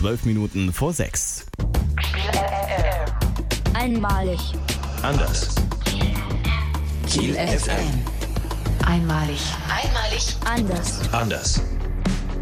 12 Minuten vor 6. Einmalig. Anders. Kiel FM. Einmalig. Anders. Anders.